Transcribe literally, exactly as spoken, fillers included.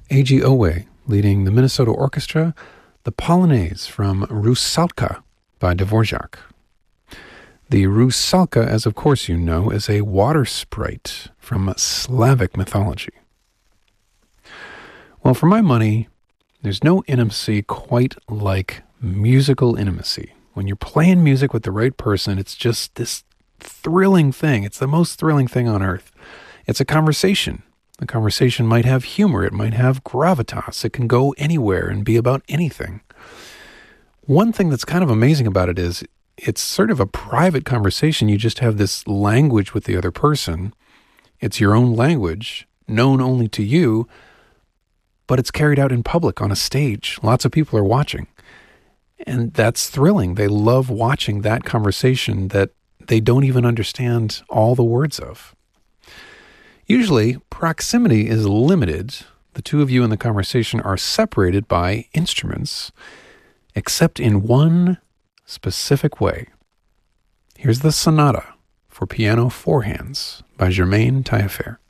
Eiji Owe leading the Minnesota Orchestra, the Polonaise from Rusalka by Dvorak. The Rusalka, as of course you know, is a water sprite from Slavic mythology. Well, for my money, there's no intimacy quite like musical intimacy. When you're playing music with the right person, it's just this thrilling thing. It's the most thrilling thing on earth. It's a conversation. The conversation might have humor. It might have gravitas. It can go anywhere and be about anything. One thing that's kind of amazing about it is it's sort of a private conversation. You just have this language with the other person. It's your own language, known only to you, but it's carried out in public on a stage. Lots of people are watching. And that's thrilling. They love watching that conversation that they don't even understand all the words of. Usually, proximity is limited. The two of you in the conversation are separated by instruments, except in one specific way. Here's the Sonata for Piano Four Hands by Germain Taillefer.